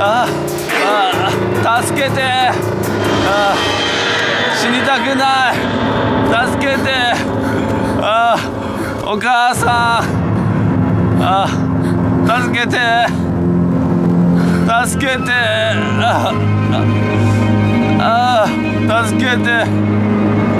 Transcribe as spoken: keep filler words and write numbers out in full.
ああ助けて、あ死にたくない、助けて、あお母さん、あ助けて助けて、ああ助けて。